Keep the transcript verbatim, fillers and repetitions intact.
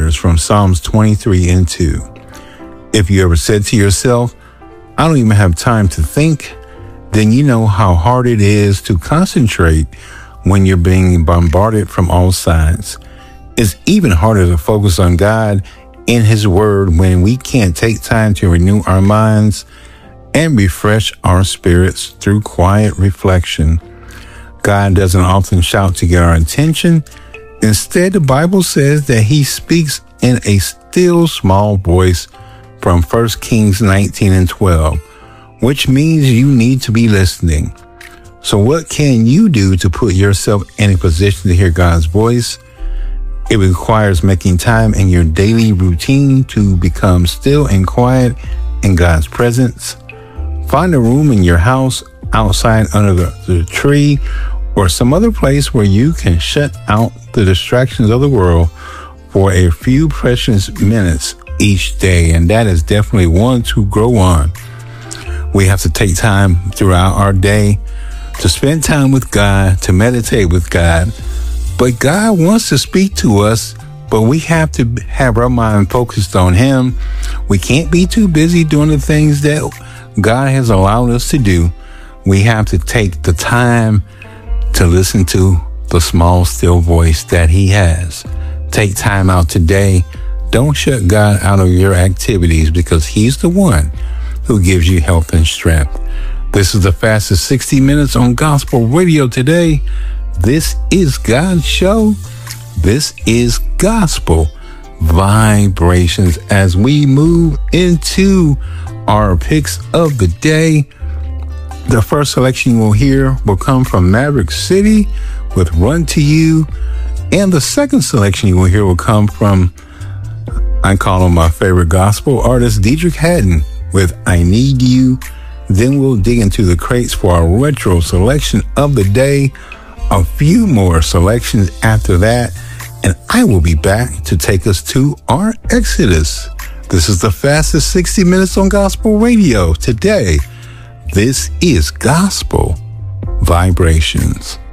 matters from Psalms twenty-three and two. If you ever said to yourself, I don't even have time to think, then you know how hard it is to concentrate when you're being bombarded from all sides. It's even harder to focus on God in His Word when we can't take time to renew our minds and refresh our spirits through quiet reflection. God doesn't often shout to get our attention. Instead, the Bible says that He speaks in a still small voice from First Kings nineteen and twelve, which means you need to be listening. So what can you do to put yourself in a position to hear God's voice? It requires making time in your daily routine to become still and quiet in God's presence. Find a room in your house, outside under the, the tree, or some other place where you can shut out the distractions of the world for a few precious minutes each day. And that is definitely one to grow on. We have to take time throughout our day to spend time with God, to meditate with God. But God wants to speak to us, but we have to have our mind focused on Him. We can't be too busy doing the things that God has allowed us to do. We have to take the time to listen to the small, still voice that He has. Take time out today. Don't shut God out of your activities, because He's the one who gives you health and strength. This is the fastest sixty minutes on Gospel Radio today. This is God's show. This is Gospel Vibrations as we move into our picks of the day. The first selection you will hear will come from Maverick City with Run to You. And the second selection you will hear will come from, I call him my favorite gospel artist, Deitrick Haddon with I Need You. Then we'll dig into the crates for our retro selection of the day. A few more selections after that, and I will be back to take us to our Exodus. This is the fastest sixty minutes on Gospel Radio today. This is Gospel Vibrations.